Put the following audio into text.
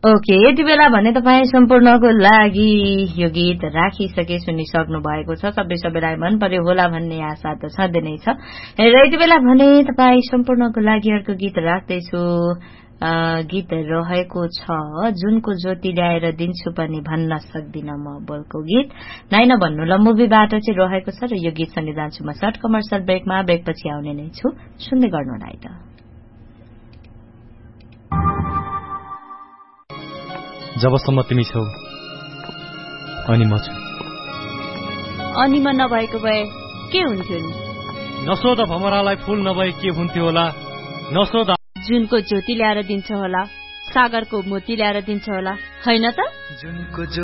Okay, यति बेला भने तपाईँ सम्पूर्णको लागि यो गीत राखिसके सुनिसक्नु भएको छ। सबैलाई मन पर्यो होला भन्ने आशा त छँदै नै छ। र यति बेला भने तपाईँ सम्पूर्णको लागि अर्को गीत राख्दैछु। गीत रहेको छ जुनको ज्योति ल्याएर दिन्छु पनि भन्न सक्दिन म बोलको गीत। नाइ नभन्नु ल मुभीबाट चाहिँ रहेको छ। र यो गीतसँगै जान्छु म सर्ट कमर्सियल ब्रेकमा। ब्रेकपछि आउने नै छु, सुन्दै गर्नुहोला त। जबसम्म तिमी छौ अनि म छु। अनि म नभएको भए के हुन्थ्यो नि? नसोध भमरालाई फूल नभए के हुन्थ्यो होला। नसोध जुनको ज्योति ल्याएर दिन्छ होला, सागरको मोती ल्याएर दिन्छ होला, हैन त? जुनको